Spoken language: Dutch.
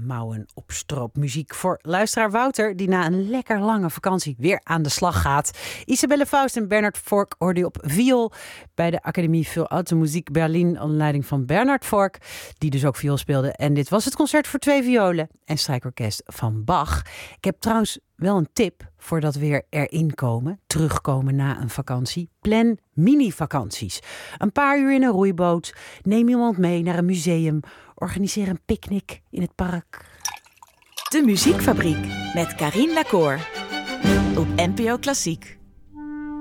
mouwen op stroop. Muziek voor luisteraar Wouter, die na een lekker lange vakantie weer aan de slag gaat. Isabelle Faust en Bernard Fork hoorde je op viool bij de Academie für Alte Musik Berlin onder leiding van Bernard Fork, die dus ook viool speelde. En dit was het concert voor 2 violen en strijkorkest van Bach. Ik heb trouwens wel een tip voordat we weer erin komen, terugkomen na een vakantie. Plan mini-vakanties. Een paar uur in een roeiboot. Neem iemand mee naar een museum. Organiseer een picknick in het park. De Muziekfabriek met Carien Lacour op NPO Klassiek.